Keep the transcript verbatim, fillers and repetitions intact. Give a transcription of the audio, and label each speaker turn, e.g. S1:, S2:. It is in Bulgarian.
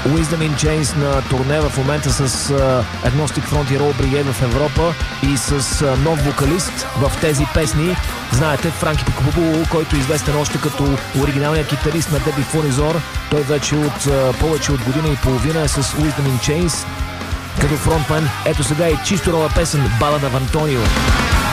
S1: Wisdom in Chains на турне в момента с Agnostic Front и Roll Brigade в Европа и с нов вокалист в тези песни. Знаете, Франки Пикабу, който е известен още като оригиналният китарист на Debi Fonizor. Той вече от повече от година и половина е с Wisdom in Chains като фронтмен. Ето сега и чисто нова песен, Балада в Антонио.